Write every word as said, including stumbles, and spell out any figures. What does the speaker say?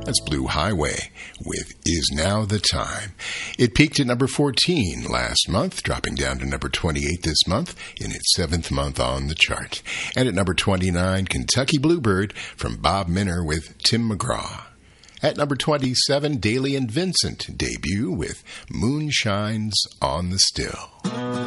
That's Blue Highway with Is Now the Time. It peaked at number fourteen last month, dropping down to number twenty-eight this month in its seventh month on the chart. And at number twenty-nine, Kentucky Bluebird from Bob Minner with Tim McGraw. At number twenty-seven, Daly and Vincent debut with Moon Shines on the Still.